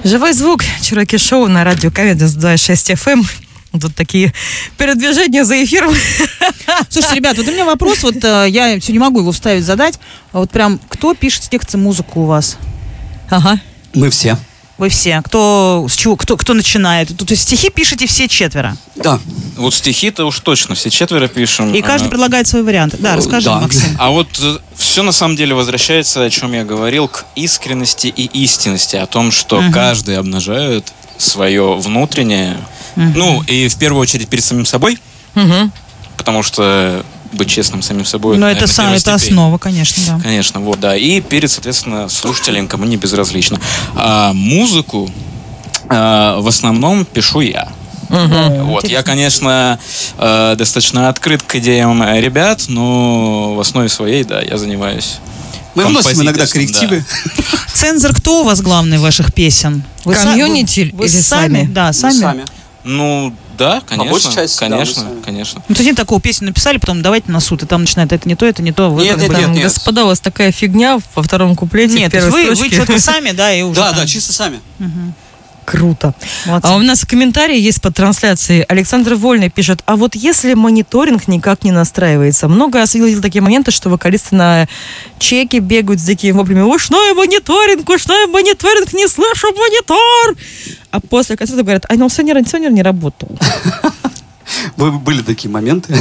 Живой звук, Чураки Шоу на радио Камеди 2.6 FM. Тут такие передвижения за эфиром. Слушайте, ребят, вот у меня вопрос, вот я все не могу его вставить, задать. Вот прям, кто пишет тексты, музыку у вас? Ага. Мы все. Вы все. Кто начинает? То есть стихи пишете все четверо? Да. Вот стихи-то уж точно все четверо пишем. И каждый предлагает свой вариант. Да, расскажи, да. Максим. А вот все на самом деле возвращается, о чем я говорил, к искренности и истинности, о том, что каждый обнажает свое внутреннее, ну и в первую очередь перед самим собой, потому что быть честным с самим собой. Но это основа, конечно, да. Конечно, вот, да. И перед, соответственно, слушателем, кому не безразлично. А музыку в основном пишу я. Вот. Я, конечно, достаточно открыт к идеям ребят, но в основе своей, да, я занимаюсь. Мы вносим иногда коррективы. Да. Цензор кто у вас главный ваших песен? Вы Комьюнити вы или сами? Да, сами. Ну, да, конечно. По большей части, конечно, да, конечно. Ну, то нет такого, песню написали, потом давайте на суд, и там начинает это не то. Вы Нет, как бы- нет. Господа, у вас такая фигня во втором куплете. Нет, в первой вы строчке. четко сами, да, и уже. Да, чисто сами. Круто. Молодцы. А у нас комментарий есть под трансляцией. Александр Вольный пишет: а вот если мониторинг никак не настраивается, много раз видел такие моменты, что вокалисты на чеке бегают с дикими воплями: ушной мониторинг, не слышу монитор. А после концерта говорят: а кондиционер не работал. Были такие моменты.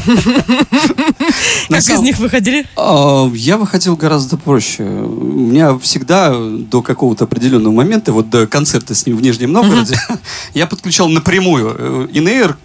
Как из них выходили? Я выходил гораздо проще. У меня всегда до какого-то определенного момента, вот до концерта с ним в Нижнем Новгороде, я подключал напрямую in-air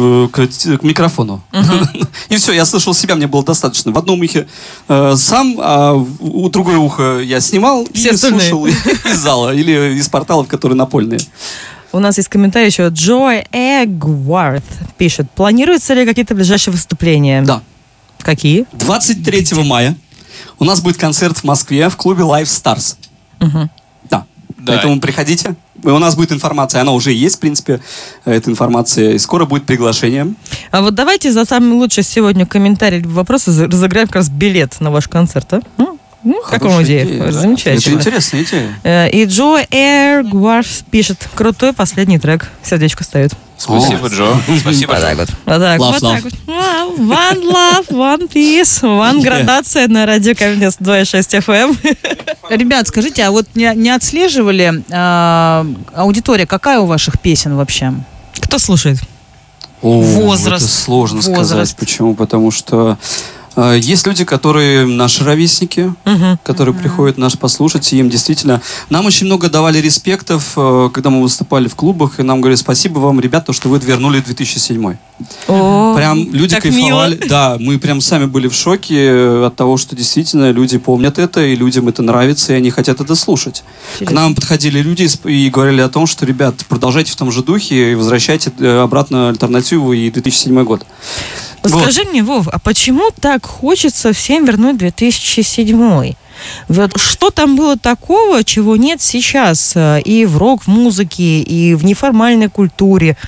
к микрофону. И все, я слышал себя, мне было достаточно. В одном ухе сам, а у другое ухо я снимал и слушал из зала или из порталов, которые напольные. У нас есть комментарий еще. Джой Эгвард пишет: планируются ли какие-то ближайшие выступления? Да. Какие? 23 мая у нас будет концерт в Москве в клубе Live Stars. Да. Поэтому приходите. У нас будет информация, она уже есть, в принципе, эта информация. И скоро будет приглашение. А вот давайте за самый лучший сегодня комментарий либо вопрос разыграем как раз билет на ваш концерт, а? Как вам идея? Да. Замечательно. Это интересная идея. И Джо Эргварс пишет: крутой последний трек. Сердечко ставит. Спасибо, Джо. Спасибо, Вот Джо. так вот. Вот так Love. вот. Wow. One love, one peace, one градация на радио Камеди 2.6 FM. Ребят, скажите, а вот не отслеживали аудитория, какая у ваших песен вообще? Кто слушает? Возраст. Это сложно Возраст. сказать. Почему? Потому что есть люди, которые наши ровесники, которые приходят нас послушать, и им действительно... Нам очень много давали респектов, когда мы выступали в клубах, и нам говорили: спасибо вам, ребята, что вы вернули 2007. Прям люди так кайфовали. мило. Да, мы прям сами были в шоке от того, что действительно люди помнят это, и людям это нравится, и они хотят это слушать. К нам подходили люди и говорили о том, что, ребят, продолжайте в том же духе и возвращайте обратно альтернативу и 2007 год. Скажи мне, Вов, а почему так хочется всем вернуть 2007? Вот что там было такого, чего нет сейчас и в рок-музыке, и в неформальной культуре?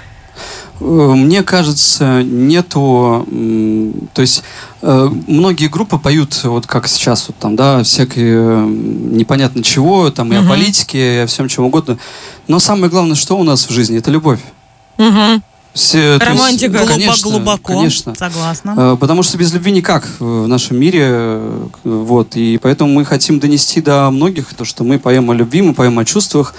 Мне кажется, нету... То есть многие группы поют, вот как сейчас, вот там, да, всякие непонятно чего, там и о политике, и о всем чем угодно. Но самое главное, что у нас в жизни, это любовь. Романтика. Глубоко. Конечно. Согласна. Потому что без любви никак в нашем мире. Вот. И поэтому мы хотим донести до многих то, что мы поем о любви, мы поем о чувствах,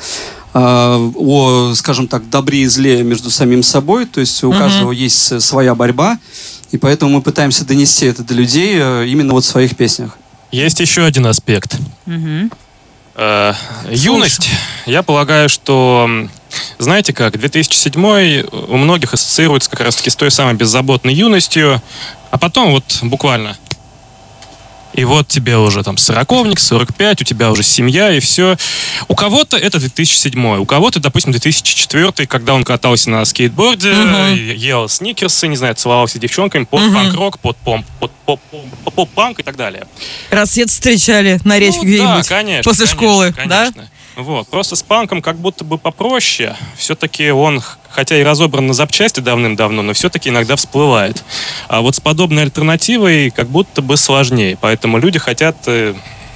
о, скажем так, добре и зле между самим собой. То есть у каждого есть своя борьба. И поэтому мы пытаемся донести это до людей именно вот в своих песнях. Есть еще один аспект. Юность. Я полагаю, что, знаете как, 2007 у многих ассоциируется как раз-таки с той самой беззаботной юностью, а потом вот буквально. И вот тебе уже там 40-ник, 45, у тебя уже семья и все. У кого-то это 2007, у кого-то, допустим, 2004, когда он катался на скейтборде, ел сникерсы, не знаю, целовался с девчонками под панк-рок, под поп-панк и так далее. Рассвет встречали на речке где-нибудь после школы, да? Вот. Просто с панком как будто бы попроще. Все-таки он, хотя и разобран на запчасти давным-давно, но все-таки иногда всплывает. А вот с подобной альтернативой как будто бы сложнее. Поэтому люди хотят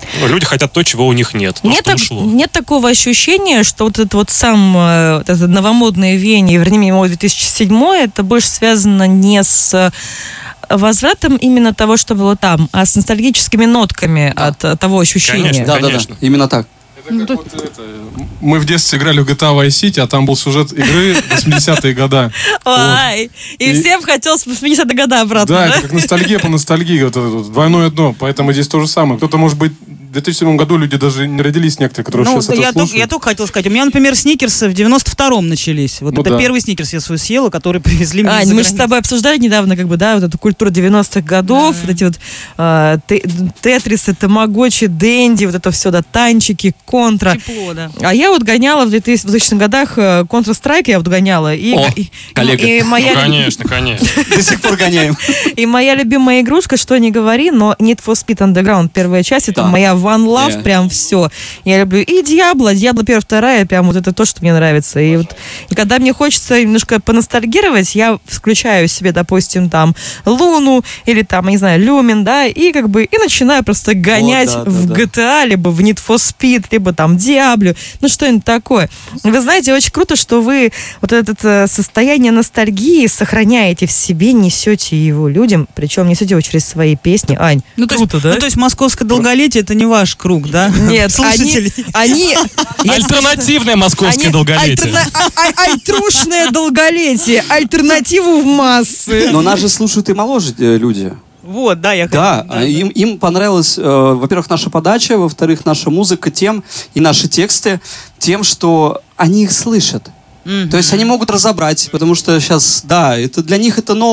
Люди хотят то, чего у них нет. То, что ушло. Нет такого ощущения, что вот этот вот сам вот это новомодное веяние, вернее, его 2007, это больше связано не с возвратом именно того, что было там, а с ностальгическими нотками от того ощущения. Конечно. Да. Именно так. Мы в детстве играли в GTA Vice City, а там был сюжет игры 80-е годы. Ой, и всем хотелось в 80-е годы обратно, Да, это как ностальгия по ностальгии, вот это вот двойное дно. Поэтому здесь то же самое. Кто-то, может быть, в 2007 году люди даже не родились, некоторые, которые Ну, сейчас это слушают. я только хотел сказать, у меня, например, сникерсы в 92-м начались. Вот Ну это да. первый сникерс я свой съела, который привезли мне Ань, из-за мы же с границы. тобой обсуждали недавно, как бы, да, вот эту культуру 90-х годов, вот эти вот тетрисы, тамагочи, дэнди, вот это все, да, танчики, контра. Тепло, да. А я вот гоняла в 2000-х годах Counter-Strike, я вот гоняла. И, О, коллега. и моя, Конечно. До сих пор гоняем. и моя любимая игрушка, что не говори, но Need for Speed Underground, первая часть, это Да. моя One Love, Yeah. прям все. Я люблю и Диабло 1, 2, прям вот это то, что мне нравится. И когда мне хочется немножко поностальгировать, я включаю себе, допустим, там Луну или там, я не знаю, Люмен, да, и как бы и начинаю просто гонять да, в да. GTA, либо в Need for Speed, либо там Диабло, ну что-нибудь такое. Вы знаете, очень круто, что вы вот это состояние ностальгии сохраняете в себе, несете его людям, причем несете его через свои песни. Ань, Ну, то круто, есть, да? Ну, то есть московское долголетие это не ваш круг, да? Нет, Слушателей. они Альтернативное московское долголетие. Альтрушное долголетие, альтернативу в массы. Но нас же слушают и моложе люди. Вот, да, я Да, хотела. им понравилась, во-первых, наша подача, во-вторых, наша музыка тем, и наши тексты тем, что они их слышат. То есть они могут разобрать, потому что сейчас, да, это для них это новое.